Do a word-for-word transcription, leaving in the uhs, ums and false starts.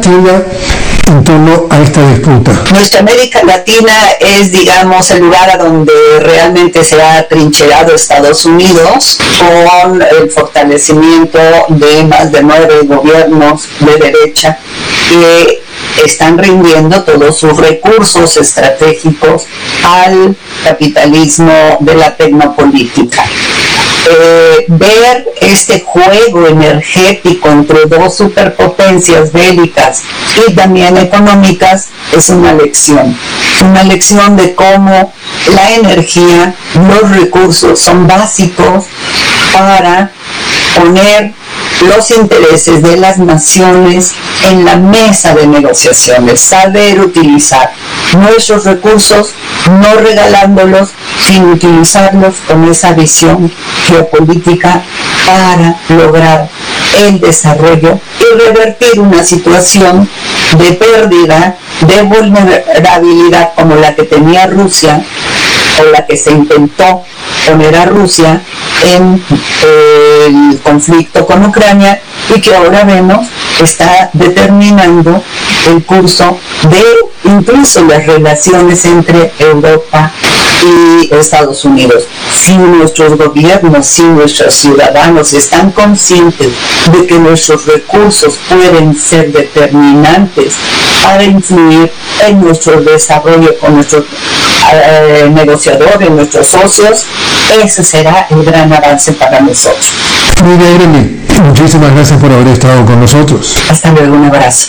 Latina en torno a esta disputa? Nuestra América Latina es, digamos, el lugar a donde realmente se ha atrincherado Estados Unidos con el fortalecimiento de más de nueve gobiernos de derecha que están rindiendo todos sus recursos estratégicos al capitalismo de la tecnopolítica. Eh, ver este juego energético entre dos superpotencias bélicas y también económicas es una lección, una lección de cómo la energía, los recursos son básicos para poner los intereses de las naciones en la mesa de negociaciones, saber utilizar nuestros recursos, no regalándolos, sino utilizarlos con esa visión geopolítica para lograr el desarrollo y revertir una situación de pérdida, de vulnerabilidad como la que tenía Rusia o la que se intentó poner a Rusia en eh, el conflicto con Ucrania y que ahora vemos está determinando el curso de incluso las relaciones entre Europa y Estados Unidos. Si nuestros gobiernos, si nuestros ciudadanos están conscientes de que nuestros recursos pueden ser determinantes para influir en nuestro desarrollo con nuestros eh, negociadores, nuestros socios, ese será el gran avance para nosotros. Muy bien, Irene. Muchísimas gracias por haber estado con nosotros. Hasta luego, un abrazo.